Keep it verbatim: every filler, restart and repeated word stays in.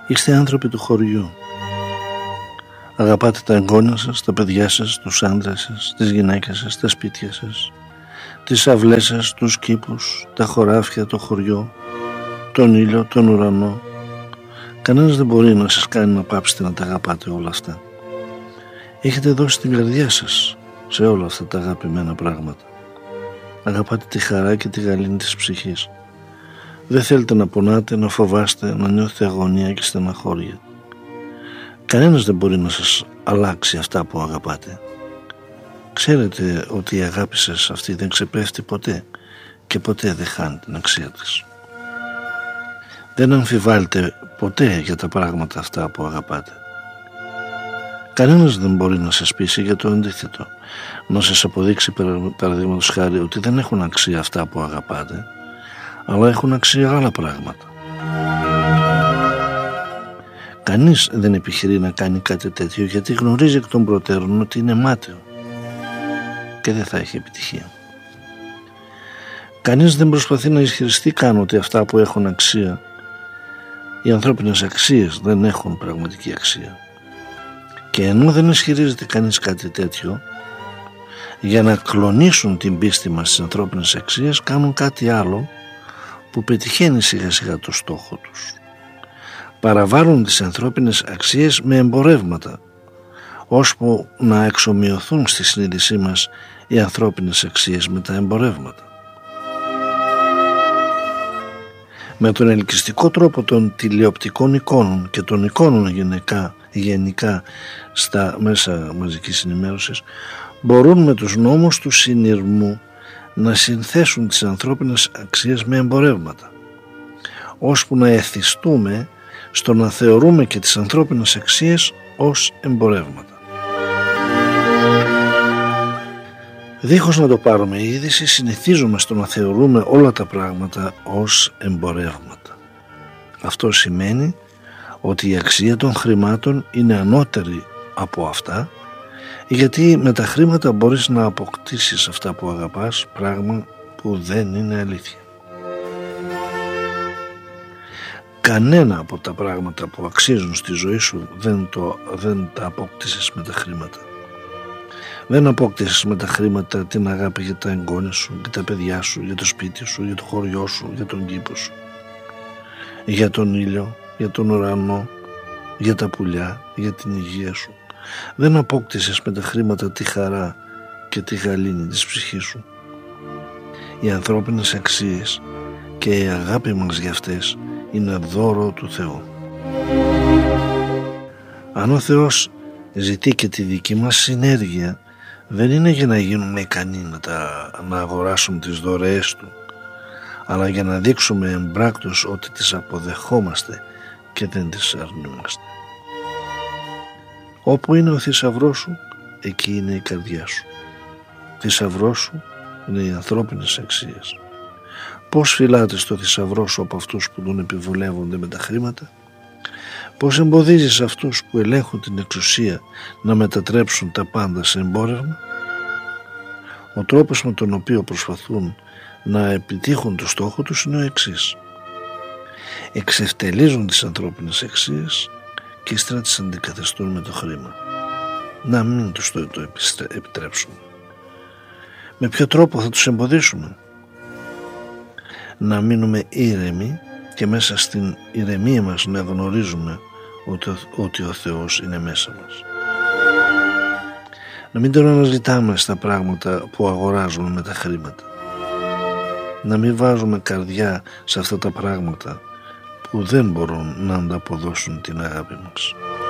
Είστε άνθρωποι του χωριού. Αγαπάτε τα εγγόνια σας, τα παιδιά σας, τους άντρες σας, τις γυναίκες σας, τα σπίτια σας, τις αυλές σας, τους κήπους, τα χωράφια, το χωριό, τον ήλιο, τον ουρανό. Κανένας δεν μπορεί να σας κάνει να πάψετε να τα αγαπάτε όλα αυτά. Έχετε δώσει την καρδιά σας σε όλα αυτά τα αγαπημένα πράγματα. Αγαπάτε τη χαρά και τη γαλήνη της ψυχής. Δεν θέλετε να πονάτε, να φοβάστε, να νιώθετε αγωνία και στεναχώρια. Κανένας δεν μπορεί να σας αλλάξει αυτά που αγαπάτε. Ξέρετε ότι η αγάπη σας αυτή δεν ξεπέφτει ποτέ και ποτέ δεν χάνει την αξία της. Δεν αμφιβάλλετε ποτέ για τα πράγματα αυτά που αγαπάτε. Κανένας δεν μπορεί να σας πείσει για το αντίθετο, να σας αποδείξει παραδείγματος χάρη ότι δεν έχουν αξία αυτά που αγαπάτε, αλλά έχουν αξία άλλα πράγματα. Κανείς δεν επιχειρεί να κάνει κάτι τέτοιο γιατί γνωρίζει εκ των προτέρων ότι είναι μάταιο και δεν θα έχει επιτυχία. Κανείς δεν προσπαθεί να ισχυριστεί καν ότι αυτά που έχουν αξία, οι ανθρώπινες αξίες, δεν έχουν πραγματική αξία. Και ενώ δεν ισχυρίζεται κανείς κάτι τέτοιο, για να κλονίσουν την πίστη μας στις ανθρώπινες αξίες κάνουν κάτι άλλο που πετυχαίνει σιγά σιγά το στόχο τους. Παραβάλλουν τις ανθρώπινες αξίες με εμπορεύματα, ώσπου να εξομοιωθούν στη συνείδησή μας οι ανθρώπινες αξίες με τα εμπορεύματα. Με τον ελκυστικό τρόπο των τηλεοπτικών εικόνων και των εικόνων γενικά, γενικά στα μέσα μαζικής ενημέρωσης, μπορούν με τους νόμους του συνειρμού να συνθέσουν τις ανθρώπινες αξίες με εμπορεύματα, ώσπου να εθιστούμε στο να θεωρούμε και τις ανθρώπινες αξίες ως εμπορεύματα. Δίχως να το πάρουμε η είδηση, συνηθίζουμε στο να θεωρούμε όλα τα πράγματα ως εμπορεύματα. Αυτό σημαίνει ότι η αξία των χρημάτων είναι ανώτερη από αυτά, γιατί με τα χρήματα μπορείς να αποκτήσεις αυτά που αγαπάς, πράγμα που δεν είναι αλήθεια. Κανένα από τα πράγματα που αξίζουν στη ζωή σου δεν, το, δεν τα απόκτησες με τα χρήματα. Δεν απόκτησες με τα χρήματα την αγάπη για τα εγγόνια σου, για τα παιδιά σου, για το σπίτι σου, για το χωριό σου, για τον κήπο σου, για τον ήλιο, για τον ουρανό, για τα πουλιά, για την υγεία σου. Δεν απόκτησες με τα χρήματα τη χαρά και τη γαλήνη της ψυχής σου. Οι ανθρώπινες αξίες και η αγάπη μας για αυτές είναι δώρο του Θεού. Αν ο Θεός ζητεί και τη δική μας συνέργεια, δεν είναι για να γίνουμε ικανοί να, τα, να αγοράσουμε τις δωρεές Του, αλλά για να δείξουμε εμπράκτως ότι τις αποδεχόμαστε και δεν τις αρνούμαστε. Όπου είναι ο θησαυρός σου, εκεί είναι η καρδιά σου. Θησαυρός σου είναι οι ανθρώπινες αξίες. Πώς φυλάτε στο θησαυρό σου από αυτούς που τον επιβουλεύονται με τα χρήματα? Πώς εμποδίζεις αυτούς που ελέγχουν την εξουσία να μετατρέψουν τα πάντα σε εμπόρευμα? Ο τρόπος με τον οποίο προσπαθούν να επιτύχουν το στόχο τους είναι ο εξής. Εξευτελίζουν τις ανθρώπινες αξίες και ύστερα τις αντικαθιστούν με το χρήμα. Να μην τους το, το επιτρέψουμε. Με ποιο τρόπο θα τους εμποδίσουμε? Να μείνουμε ήρεμοι και μέσα στην ηρεμία μας να γνωρίζουμε ότι ο, ότι ο Θεός είναι μέσα μας. Να μην τον αναζητάμε στα πράγματα που αγοράζουμε με τα χρήματα. Να μην βάζουμε καρδιά σε αυτά τα πράγματα που δεν μπορούν να ανταποδώσουν την αγάπη μας.